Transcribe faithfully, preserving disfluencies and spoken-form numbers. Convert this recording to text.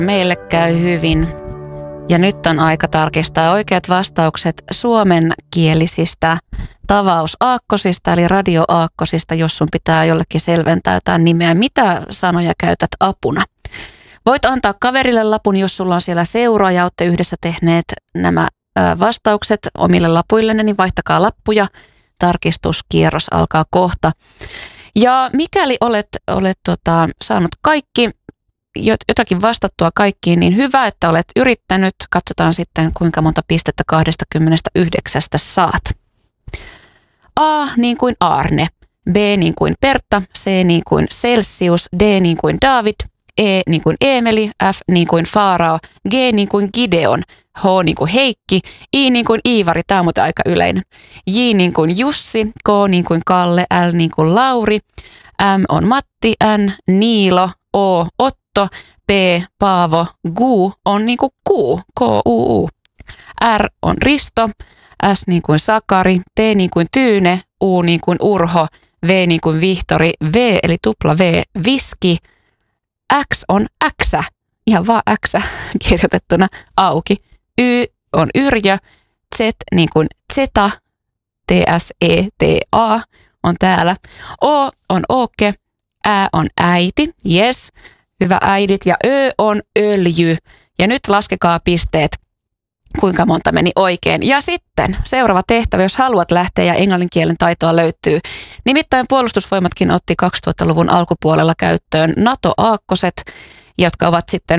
Meille käy hyvin ja nyt on aika tarkistaa oikeat vastaukset suomenkielisistä tavausaakkosista eli radioaakkosista, jos sun pitää jollekin selventää jotain nimeä. Mitä sanoja käytät apuna? Voit antaa kaverille lapun, jos sulla on siellä seuraa ja olette yhdessä tehneet nämä vastaukset omille lapuillenne, niin vaihtakaa lappuja. Tarkistuskierros alkaa kohta. Ja mikäli olet, olet tota, saanut kaikki, jotakin vastattua kaikkiin, niin hyvä, että olet yrittänyt. Katsotaan sitten, kuinka monta pistettä kaksikymmentäyhdeksän saat. A niin kuin Arne, B niin kuin Pertta, C niin kuin Celsius, D niin kuin David, E niin kuin Eemeli, F niin kuin Faarao, G niin kuin Gideon, H niin kuin Heikki, I niin kuin Iivari, tämä on muuten aika yleinen, J niin kuin Jussi, K niin kuin Kalle, L niin kuin Lauri, M on Matti, N Niilo, O Otto, P Paavo, Gu on niin kuin Ku, K U U, R on Risto, S niin kuin Sakari, T niin kuin Tyyne, U niin kuin Urho, V niin kuin Vihtori, V eli tupla V, Viski, X on X, ihan vaan X kirjoitettuna auki. Y on Yrjö, Z niin kuin Zeta, T S E T A on täällä. O on Oke, Ä on äiti, yes, hyvä äidit. Ja Ö on öljy. Ja nyt laskekaa pisteet, kuinka monta meni oikein. Ja sitten seuraava tehtävä, jos haluat lähteä ja englanninkielen taitoa löytyy. Nimittäin puolustusvoimatkin otti kaksituhattaluvun alkupuolella käyttöön NATO-aakkoset, jotka ovat sitten